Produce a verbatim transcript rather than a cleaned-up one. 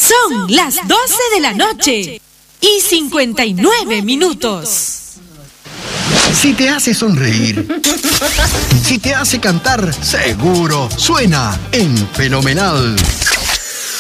Son las doce de la noche y cincuenta y nueve minutos. Si te hace sonreír, si te hace cantar, seguro suena en Fenomenal.